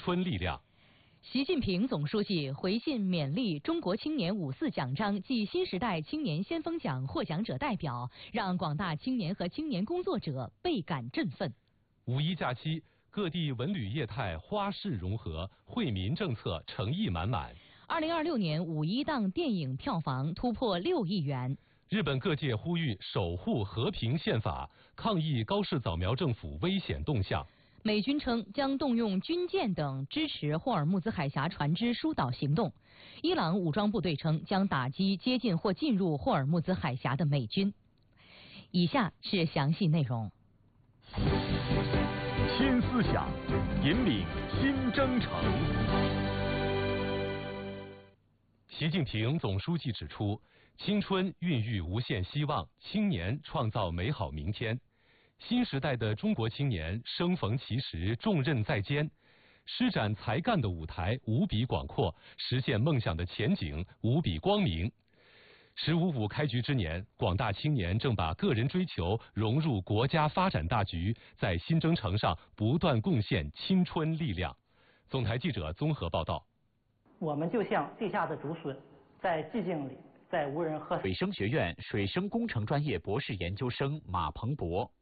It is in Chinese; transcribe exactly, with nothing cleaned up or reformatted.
春力量。 习近平总书记回信勉励中国青年五四奖章暨新时代青年先锋奖获奖者代表，让广大青年和青年工作者倍感振奋。 五一假期，各地文旅业态花市融合，惠民政策诚意满满。 二零二六年五一档电影票房突破六亿元。 日本各界呼吁守护和平宪法，抗议高市早苗政府危险动向。 美军称将动用军舰等支持霍尔木兹海峡船只疏导行动。伊朗武装部队称将打击接近或进入霍尔木兹海峡的美军。以下是详细内容。 新思想，引领新征程。 习近平总书记指出，青春孕育无限希望，青年创造美好明天。新时代的中国青年生逢其时，重任在肩，施展才干的舞台无比广阔，实现梦想的前景无比光明。十五五开局之年，广大青年正把个人追求融入国家发展大局，在新征程上不断贡献青春力量。总台记者综合报道。 我们就像地下的竹笋，在寂静里，在无人喝水。 水生学院水生工程专业博士研究生马鹏博。